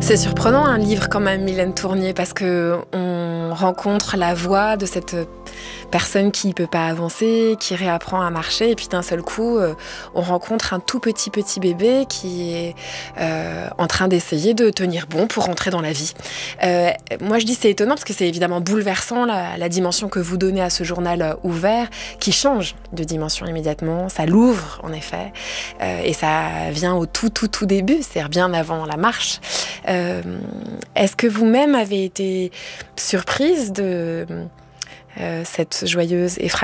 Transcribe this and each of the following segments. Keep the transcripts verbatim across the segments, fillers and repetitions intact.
C'est surprenant un livre quand même, Mylène Tournier, parce que on rencontre la voix de cette personne qui ne peut pas avancer, qui réapprend à marcher, et puis d'un seul coup, euh, on rencontre un tout petit petit bébé qui est euh, en train d'essayer de tenir bon pour rentrer dans la vie. Euh, moi, je dis c'est étonnant parce que c'est évidemment bouleversant la, la dimension que vous donnez à ce journal ouvert, qui change de dimension immédiatement. Ça l'ouvre en effet, euh, et ça vient au tout tout tout début, c'est-à-dire bien avant la marche. Euh, est-ce que vous-même avez été surprise de euh, cette joyeuse effraction ?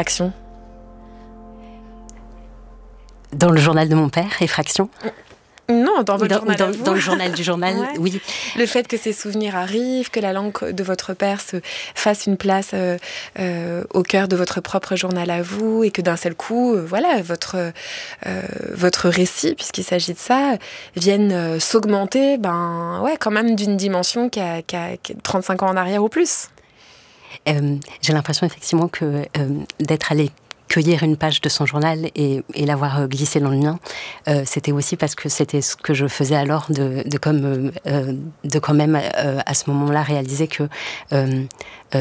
Dans le journal de mon père, effraction ? Non, dans votre dans, journal dans, à vous. Dans le journal du journal, ouais. Oui. Le fait que ces souvenirs arrivent, que la langue de votre père se fasse une place euh, euh, au cœur de votre propre journal à vous, et que d'un seul coup, euh, voilà, votre, euh, votre récit, puisqu'il s'agit de ça, vienne euh, s'augmenter, ben, ouais, quand même d'une dimension qui a, qui a, qui a trente-cinq ans en arrière ou plus. Euh, j'ai l'impression effectivement que euh, d'être allée cueillir une page de son journal et, et l'avoir glissée dans le mien, euh, c'était aussi parce que c'était ce que je faisais alors, de, de, comme, euh, de quand même euh, à ce moment-là réaliser que euh, euh,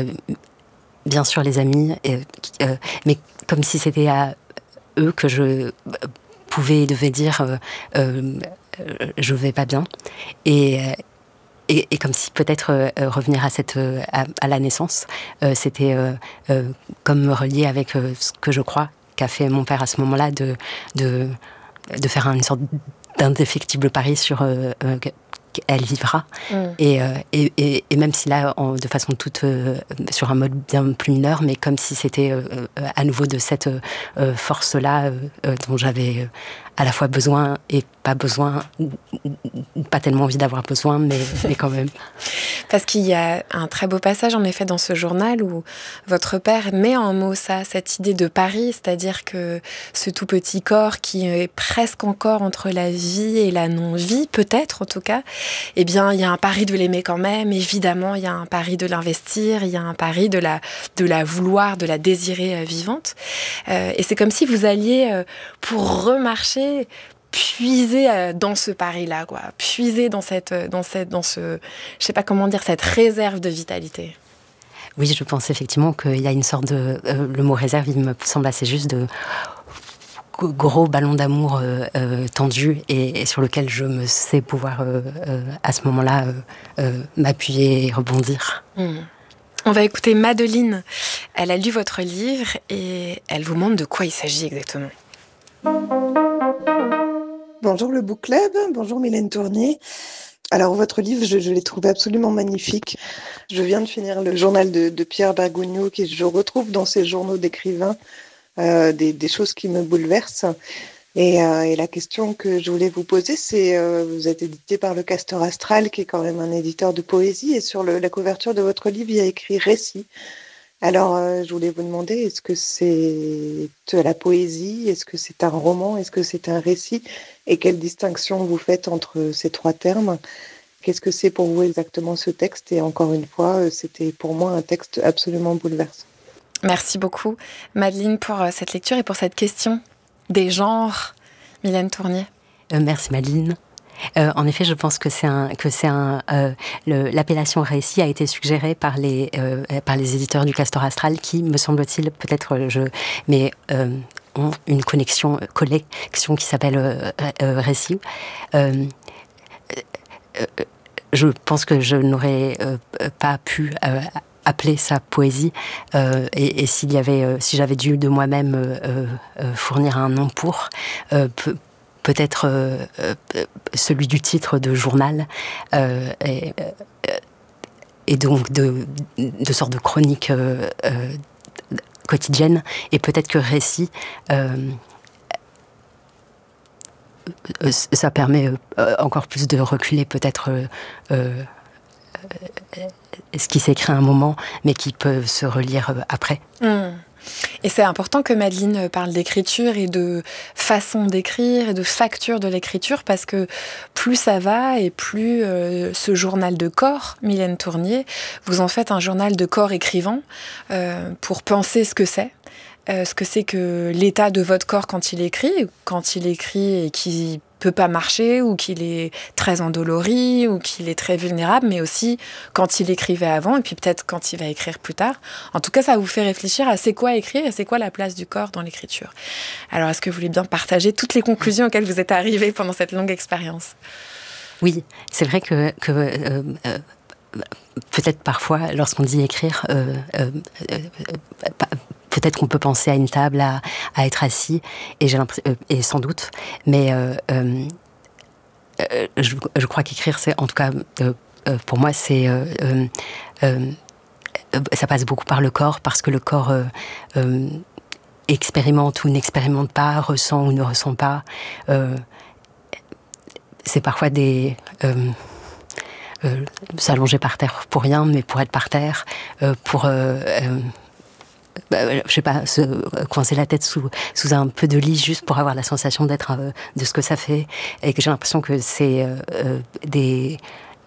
bien sûr les amis, euh, euh, mais comme si c'était à eux que je pouvais et devais dire euh, euh, je vais pas bien, et Et, et comme si peut-être euh, revenir à, cette, euh, à, à la naissance, euh, c'était euh, euh, comme me relier avec euh, ce que je crois qu'a fait mon père à ce moment-là, de, de, de faire une sorte d'indéfectible pari sur euh, euh, qu'elle vivra. Mm. Et, euh, et, et, et même si là, en, de façon toute, euh, sur un mode bien plus mineur, mais comme si c'était euh, à nouveau de cette euh, force-là euh, dont j'avais euh, à la fois besoin et pas besoin, ou, ou, ou pas tellement envie d'avoir besoin, mais, mais quand même. Parce qu'il y a un très beau passage, en effet, dans ce journal où votre père met en mots ça, cette idée de pari, c'est-à-dire que ce tout petit corps qui est presque encore entre la vie et la non-vie, peut-être en tout cas, eh bien, il y a un pari de l'aimer quand même, évidemment, il y a un pari de l'investir, il y a un pari de la, de la vouloir, de la désirer euh, vivante. Euh, et c'est comme si vous alliez, euh, pour remarcher, puiser dans ce pari-là, quoi. Puiser dans cette, dans cette, dans ce, je sais pas comment dire, cette réserve de vitalité. Oui, je pense effectivement qu'il y a une sorte de, euh, le mot réserve, il me semble assez juste, de gros ballon d'amour euh, euh, tendu et, et sur lequel je me sais pouvoir euh, euh, à ce moment-là euh, euh, m'appuyer et rebondir. Mmh. On va écouter Madeleine. Elle a lu votre livre et elle vous montre de quoi il s'agit exactement. Bonjour le Book Club, bonjour Mylène Tournier. Alors votre livre, je, je l'ai trouvé absolument magnifique. Je viens de finir le journal de, de Pierre Bergogneau, et je retrouve dans ses journaux d'écrivain euh, des, des choses qui me bouleversent. Et, euh, et la question que je voulais vous poser, c'est, euh, vous êtes édité par le Castor Astral, qui est quand même un éditeur de poésie, et sur le, la couverture de votre livre, il y a écrit « Récit ». Alors, euh, je voulais vous demander, est-ce que c'est de la poésie? Est-ce que c'est un roman? Est-ce que c'est un récit? Et quelle distinction vous faites entre ces trois termes? Qu'est-ce que c'est pour vous exactement ce texte? Et encore une fois, c'était pour moi un texte absolument bouleversant. Merci beaucoup, Madeleine, pour cette lecture et pour cette question des genres. Mylène Tournier. Euh, merci, Madeleine. Euh, en effet, je pense que c'est un que c'est un euh, le, l'appellation récit a été suggérée par les euh, par les éditeurs du Castor Astral, qui, me semble-t-il, peut-être je mais euh, ont une connexion collection qui s'appelle euh, euh, récit. Euh, euh, je pense que je n'aurais euh, pas pu euh, appeler ça poésie, euh, et, et s'il y avait euh, si j'avais dû de moi-même euh, euh, fournir un nom pour euh, peu, peut-être euh, euh, celui du titre de journal, euh, et, euh, et donc de, de sorte de chronique euh, euh, quotidienne, et peut-être que récit, euh, ça permet euh, encore plus de reculer peut-être euh, euh, ce qui s'écrit à un moment, mais qui peut se relire après. Mmh. Et c'est important que Madeleine parle d'écriture et de façon d'écrire et de facture de l'écriture, parce que plus ça va et plus euh, ce journal de corps, Mylène Tournier, vous en faites un journal de corps écrivant euh, pour penser ce que c'est. Euh, ce que c'est que l'état de votre corps quand il écrit, quand il écrit et qui peut pas marcher ou qu'il est très endolori ou qu'il est très vulnérable, mais aussi quand il écrivait avant et puis peut-être quand il va écrire plus tard. En tout cas, ça vous fait réfléchir à c'est quoi écrire et c'est quoi la place du corps dans l'écriture. Alors, est-ce que vous voulez bien partager toutes les conclusions auxquelles vous êtes arrivés pendant cette longue expérience ? Oui, c'est vrai que, que euh, euh, peut-être parfois, lorsqu'on dit écrire, euh, euh, euh, peut-être qu'on peut penser à une table, à, à être assis, et, j'ai l'impression, euh, et sans doute, mais euh, euh, euh, je, je crois qu'écrire, c'est, en tout cas, euh, euh, pour moi, c'est... Euh, euh, euh, ça passe beaucoup par le corps, parce que le corps euh, euh, expérimente ou n'expérimente pas, ressent ou ne ressent pas. Euh, c'est parfois des... Euh, Euh, s'allonger par terre pour rien, mais pour être par terre, euh, pour, euh, euh, bah, je sais pas, se coincer la tête sous, sous un peu de lit juste pour avoir la sensation d'être, euh, de ce que ça fait, et que j'ai l'impression que c'est euh, des...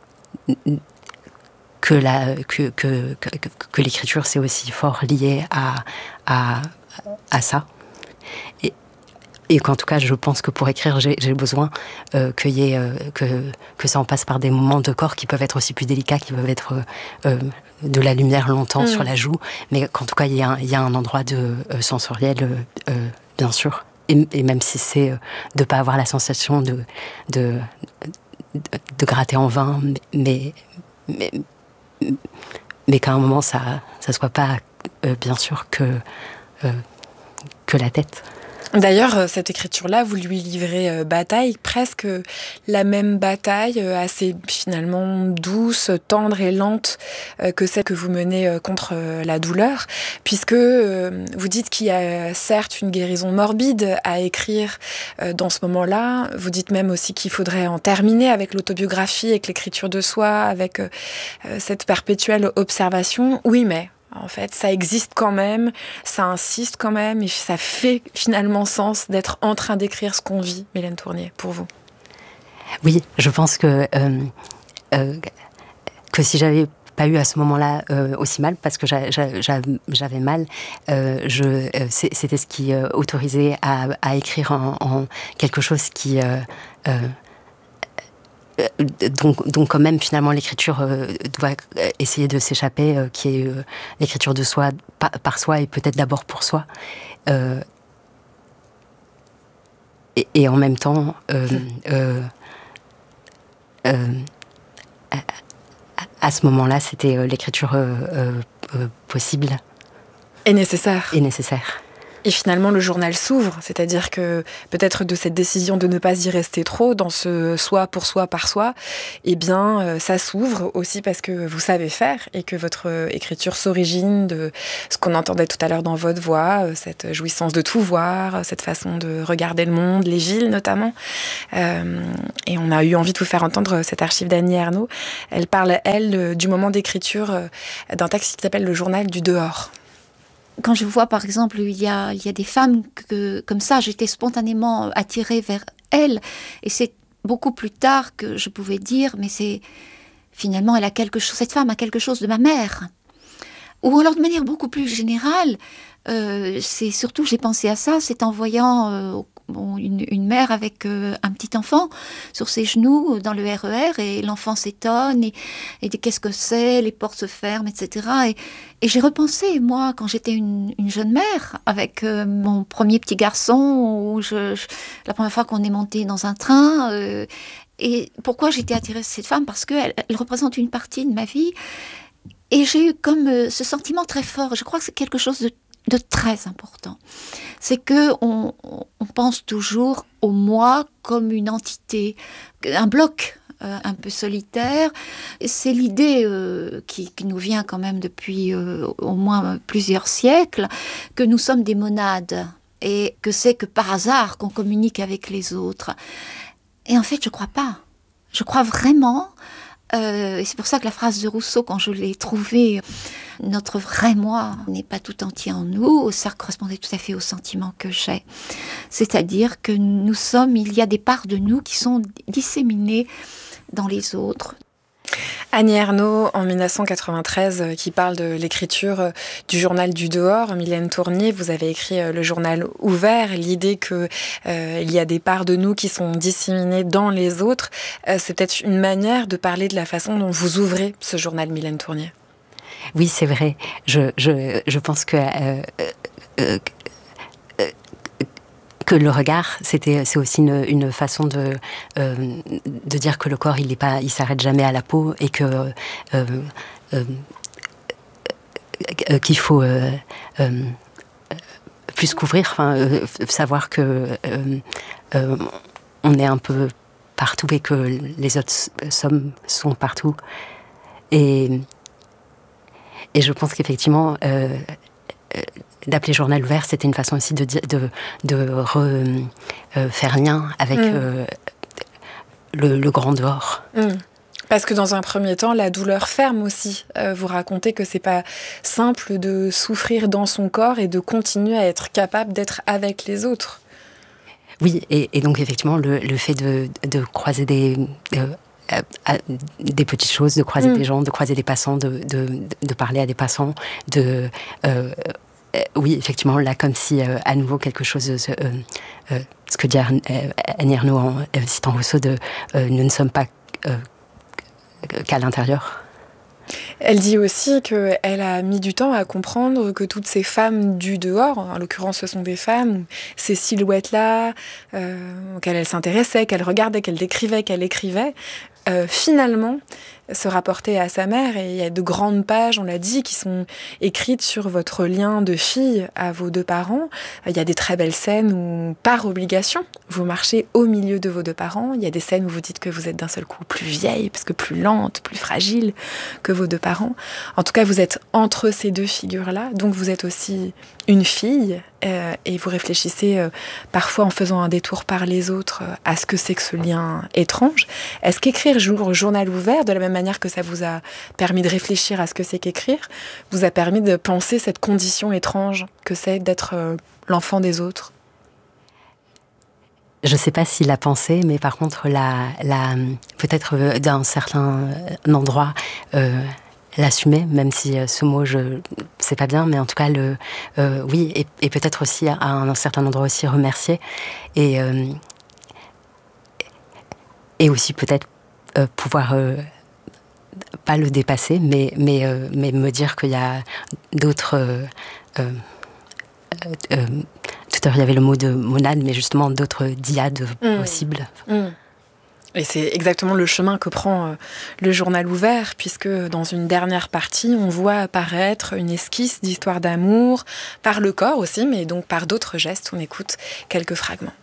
que, la, que, que, que, que l'écriture, c'est aussi fort lié à, à, à ça. Et, Et qu'en tout cas, je pense que pour écrire, j'ai, j'ai besoin euh, qu'il y ait, euh, que, que ça en passe par des moments de corps qui peuvent être aussi plus délicats, qui peuvent être euh, de la lumière longtemps mmh. sur la joue, mais qu'en tout cas, il y a un, il y a un endroit de, euh, sensoriel, euh, bien sûr. Et, et même si c'est euh, de ne pas avoir la sensation de, de, de, de gratter en vain, mais, mais, mais qu'à un moment, ça ne soit pas, euh, bien sûr, que, euh, que la tête. D'ailleurs, cette écriture-là, vous lui livrez euh, bataille, presque la même bataille, euh, assez finalement douce, tendre et lente euh, que celle que vous menez euh, contre euh, la douleur, puisque euh, vous dites qu'il y a certes une guérison morbide à écrire euh, dans ce moment-là. Vous dites même aussi qu'il faudrait en terminer avec l'autobiographie, avec l'écriture de soi, avec euh, cette perpétuelle observation. Oui, mais... en fait, ça existe quand même, ça insiste quand même, et ça fait finalement sens d'être en train d'écrire ce qu'on vit, Mylène Tournier, pour vous. Oui, je pense que, euh, euh, que si j'avais pas eu à ce moment-là euh, aussi mal, parce que j'a, j'a, j'avais mal, euh, je, euh, c'était ce qui euh, autorisait à, à écrire en, en quelque chose qui... Euh, euh, Donc, donc quand même finalement l'écriture euh, doit essayer de s'échapper, euh, qui est euh, l'écriture de soi par, par soi et peut-être d'abord pour soi, euh, et, et en même temps euh, euh, euh, à, à ce moment-là c'était euh, l'écriture euh, euh, euh, possible et nécessaire et nécessaire. Et finalement, le journal s'ouvre, c'est-à-dire que peut-être de cette décision de ne pas y rester trop dans ce soi pour soi par soi, eh bien, euh, ça s'ouvre aussi parce que vous savez faire et que votre euh, écriture s'origine de ce qu'on entendait tout à l'heure dans votre voix, euh, cette jouissance de tout voir, cette façon de regarder le monde, les villes notamment. Euh, et on a eu envie de vous faire entendre cette archive d'Annie Ernaux. Elle parle, elle, du moment d'écriture euh, d'un texte qui s'appelle Le journal du dehors. Quand je vois, par exemple, il y a, il y a des femmes que, comme ça, j'étais spontanément attirée vers elles. Et c'est beaucoup plus tard que je pouvais dire, mais c'est finalement, elle a quelque chose, cette femme a quelque chose de ma mère. Ou alors, de manière beaucoup plus générale, euh, c'est surtout, j'ai pensé à ça, c'est en voyant euh, bon, une, une mère avec euh, un petit enfant sur ses genoux dans le R E R, et l'enfant s'étonne, et, et dit qu'est-ce que c'est, les portes se ferment, et cetera. Et, et j'ai repensé, moi, quand j'étais une, une jeune mère, avec euh, mon premier petit garçon, où je, je, la première fois qu'on est monté dans un train, euh, et pourquoi j'étais attirée par cette femme? Parce qu'elle elle représente une partie de ma vie. Et j'ai eu comme euh, ce sentiment très fort. Je crois que c'est quelque chose de, de très important. C'est que on, on pense toujours au moi comme une entité, un bloc euh, un peu solitaire. Et c'est l'idée euh, qui, qui nous vient quand même depuis euh, au moins plusieurs siècles, que nous sommes des monades et que c'est que par hasard qu'on communique avec les autres. Et en fait, je crois pas. Je crois vraiment... Euh, et c'est pour ça que la phrase de Rousseau, quand je l'ai trouvée, notre vrai moi n'est pas tout entier en nous, ça correspondait tout à fait au sentiment que j'ai. C'est-à-dire que nous sommes, il y a des parts de nous qui sont disséminées dans les autres. Annie Ernaux, en dix-neuf cent quatre-vingt-treize, euh, qui parle de l'écriture euh, du journal du dehors. Mylène Tournier, vous avez écrit euh, le journal ouvert. L'idée qu'il euh, y a des parts de nous qui sont disséminées dans les autres, euh, c'est peut-être une manière de parler de la façon dont vous ouvrez ce journal, Mylène Tournier. Oui, c'est vrai. Je, je, je pense que... Euh, euh, euh, que le regard, c'était, c'est aussi une, une façon de, euh, de dire que le corps, il est pas, il s'arrête jamais à la peau et que euh, euh, euh, qu'il faut euh, euh, plus couvrir, enfin, euh, savoir que euh, euh, on est un peu partout et que les autres sommes sont partout. Et, et je pense qu'effectivement, euh, d'appeler journal ouvert, c'était une façon aussi de, de, de re, euh, faire lien avec mmh. euh, le, le grand dehors. Mmh. Parce que dans un premier temps, la douleur ferme aussi. Euh, vous racontez que c'est pas simple de souffrir dans son corps et de continuer à être capable d'être avec les autres. Oui, et, et donc effectivement, le, le fait de, de croiser des... Euh, À, à des petites choses, de croiser mmh. des gens, de croiser des passants, de, de, de parler à des passants, de... Euh, euh, oui, effectivement, là, comme si, euh, à nouveau, quelque chose... Euh, euh, ce que dit Annie Ernaux en euh, citant Rousseau, de euh, « nous ne sommes pas euh, qu'à l'intérieur ». Elle dit aussi qu'elle a mis du temps à comprendre que toutes ces femmes du dehors, en l'occurrence ce sont des femmes, ces silhouettes-là, euh, auxquelles elle s'intéressait, qu'elle regardait, qu'elle décrivait, qu'elle écrivait, euh, finalement se rapporter à sa mère. Et il y a de grandes pages, on l'a dit, qui sont écrites sur votre lien de fille à vos deux parents. Il y a des très belles scènes où, par obligation, vous marchez au milieu de vos deux parents. Il y a des scènes où vous dites que vous êtes d'un seul coup plus vieille, parce que plus lente, plus fragile que vos deux parents. En tout cas, vous êtes entre ces deux figures-là, donc vous êtes aussi une fille, euh, et vous réfléchissez euh, parfois en faisant un détour par les autres euh, à ce que c'est que ce lien étrange. Est-ce qu'écrire jour, journal ouvert, de la même manière que ça vous a permis de réfléchir à ce que c'est qu'écrire, vous a permis de penser cette condition étrange que c'est d'être euh, l'enfant des autres? Je ne sais pas s'il a pensé, mais par contre, la, la, peut-être d'un certain endroit, euh, l'assumer, même si euh, ce mot, je ne sais pas bien, mais en tout cas, le, euh, oui, et, et peut-être aussi à un certain endroit aussi remercier. Et, euh, et aussi peut-être euh, pouvoir... Euh, pas le dépasser, mais, mais, euh, mais me dire qu'il y a d'autres... Euh, euh, euh, tout à l'heure, il y avait le mot de monade, mais justement d'autres dyades mmh. possibles. Mmh. Et c'est exactement le chemin que prend euh, le journal ouvert, puisque dans une dernière partie, on voit apparaître une esquisse d'histoire d'amour, par le corps aussi, mais donc par d'autres gestes. On écoute quelques fragments.